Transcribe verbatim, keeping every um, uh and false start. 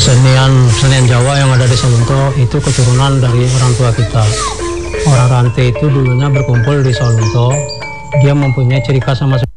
kesenian kesenian Jawa yang ada di Solonto itu keturunan dari orang tua kita. Orang Rante itu dulunya berkumpul di Solonto. Dia mempunyai ciri khas sama